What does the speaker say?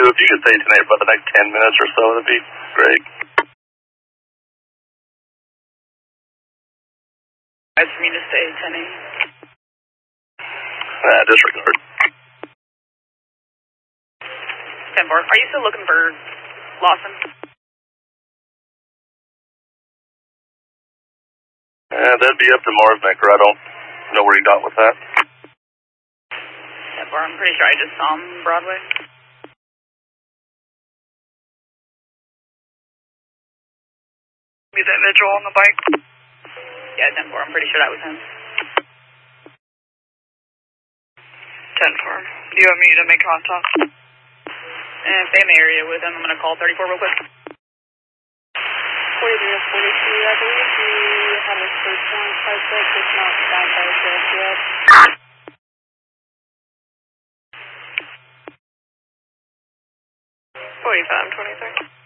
if you could stay tonight for the next 10 minutes or so, that'd be great. That's for me to stay 10 8. Disregard. 10 4. Are you still looking for Lawson? That'd be up to Marsmaker. I don't know where he got with that. 10 4. I'm pretty sure I just saw him Broadway. Be that vigil on the bike? Yeah, 10 4. I'm pretty sure that was him. 10 4. Do you want me to make contact? Stay in the area with him. I'm going to call 34 real quick. 43 or 42, I believe we have a first one, 56, it's not signed by the sheriff yet. 45, 23.